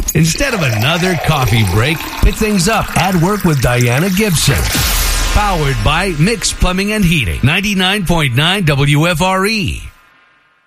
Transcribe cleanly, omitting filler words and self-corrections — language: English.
Instead of another coffee break, pick things up at work with Diana Gibson. Powered by Mix Plumbing and Heating. 99.9 WFRE.